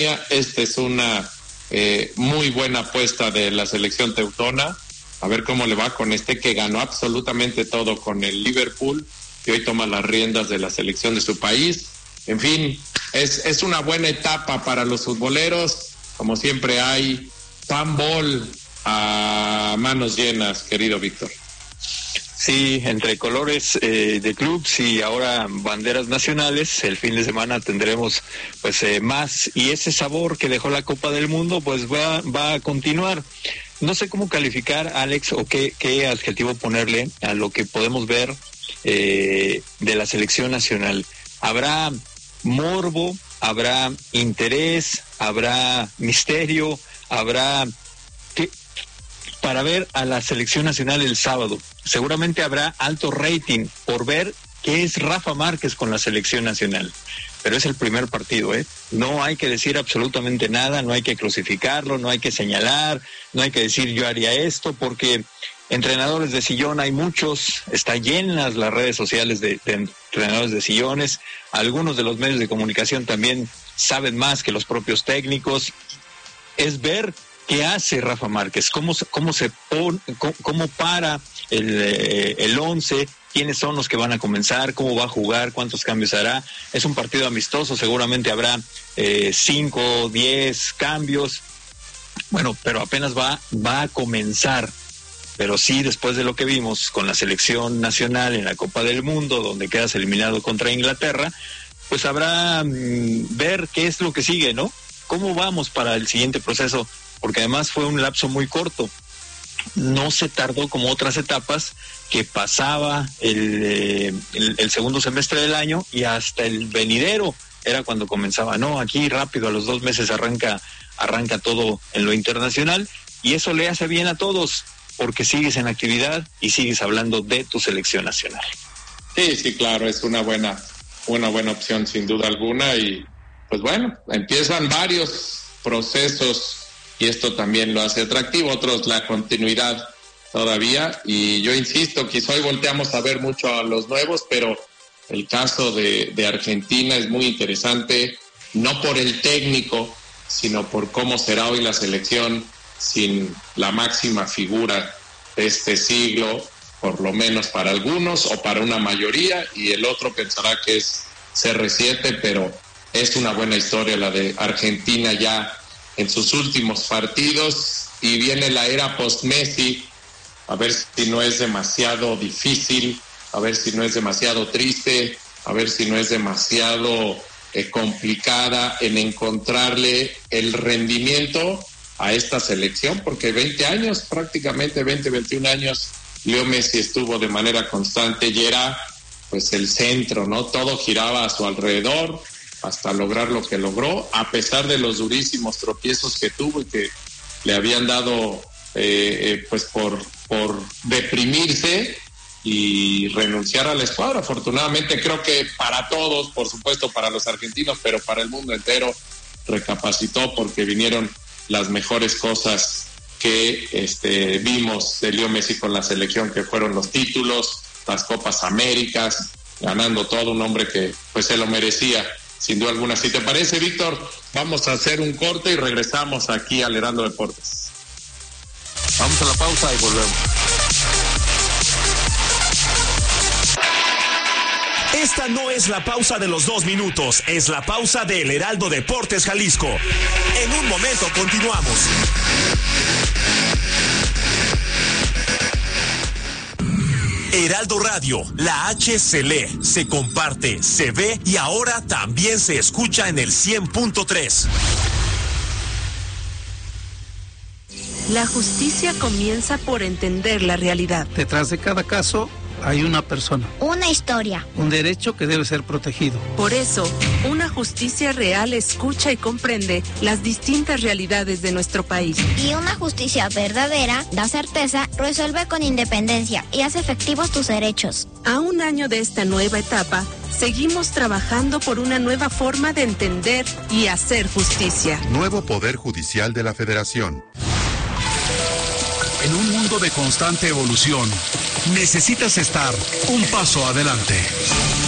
Esta es una muy buena apuesta de la selección teutona. A ver cómo le va con este que ganó absolutamente todo con el Liverpool, que hoy toma las riendas de la selección de su país. En fin, es una buena etapa para los futboleros. Como siempre hay handball a manos llenas, querido Víctor. Sí, entre colores de clubs y ahora banderas nacionales, el fin de semana tendremos pues más, y ese sabor que dejó la Copa del Mundo pues va a continuar. No sé cómo calificar, Alex, o qué adjetivo ponerle a lo que podemos ver de la selección nacional. Habrá morbo, habrá interés, habrá misterio, habrá para ver a la selección nacional el sábado. Seguramente habrá alto rating por ver qué es Rafa Márquez con la selección nacional. Pero es el primer partido, ¿eh? No hay que decir absolutamente nada, no hay que crucificarlo, no hay que señalar, no hay que decir yo haría esto, porque entrenadores de sillón hay muchos, están llenas las redes sociales de entrenadores de sillones, algunos de los medios de comunicación también saben más que los propios técnicos. Es ver qué hace Rafa Márquez, cómo para el 11, quiénes son los que van a comenzar, cómo va a jugar, cuántos cambios hará. Es un partido amistoso, seguramente habrá 5, 10 cambios. Bueno, pero apenas va a comenzar. Pero sí, después de lo que vimos con la selección nacional en la Copa del Mundo, donde quedas eliminado contra Inglaterra, pues habrá ver qué es lo que sigue, ¿no? ¿Cómo vamos para el siguiente proceso? Porque además fue un lapso muy corto. No se tardó como otras etapas, que pasaba el segundo semestre del año y hasta el venidero era cuando comenzaba. No, aquí rápido, a los 2 meses arranca todo en lo internacional, y eso le hace bien a todos, porque sigues en actividad y sigues hablando de tu selección nacional. Sí, claro, es una buena opción sin duda alguna, y pues bueno, empiezan varios procesos y esto también lo hace atractivo, otros la continuidad todavía, y yo insisto, quizá hoy volteamos a ver mucho a los nuevos, pero el caso de Argentina es muy interesante, no por el técnico, sino por cómo será hoy la selección sin la máxima figura de este siglo, por lo menos para algunos o para una mayoría, y el otro pensará que es CR7, pero es una buena historia la de Argentina ya en sus últimos partidos, y viene la era post-Messi, a ver si no es demasiado difícil, a ver si no es demasiado triste, a ver si no es demasiado complicada en encontrarle el rendimiento a esta selección, porque 20 años, prácticamente 21 años, Leo Messi estuvo de manera constante y era pues el centro, ¿no? Todo giraba a su alrededor hasta lograr lo que logró, a pesar de los durísimos tropiezos que tuvo y que le habían dado pues por deprimirse y renunciar a la escuadra. Afortunadamente, creo que para todos, por supuesto para los argentinos, pero para el mundo entero, recapacitó, porque vinieron las mejores cosas que vimos de Leo Messi con la selección, que fueron los títulos, las Copas Américas, ganando todo, un hombre que pues se lo merecía, sin duda alguna. Si te parece, Víctor, vamos a hacer un corte y regresamos aquí al Heraldo Deportes. Vamos a la pausa y volvemos. Esta no es la pausa de los 2 minutos, es la pausa del Heraldo Deportes Jalisco. En un momento continuamos. Heraldo Radio, la H se lee, se comparte, se ve y ahora también se escucha en el 100.3. La justicia comienza por entender la realidad. Detrás de cada caso hay una persona. Una historia. Un derecho que debe ser protegido. Por eso, una justicia real escucha y comprende las distintas realidades de nuestro país. Y una justicia verdadera da certeza, resuelve con independencia y hace efectivos tus derechos. A un año de esta nueva etapa, seguimos trabajando por una nueva forma de entender y hacer justicia. Nuevo Poder Judicial de la Federación. En un mundo de constante evolución, necesitas estar un paso adelante.